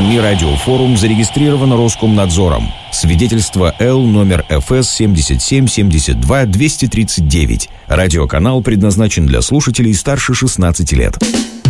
СМИ «Радиофорум» зарегистрировано Роскомнадзором. Свидетельство Л номер ФС 7772-239. Радиоканал предназначен для слушателей старше 16 лет.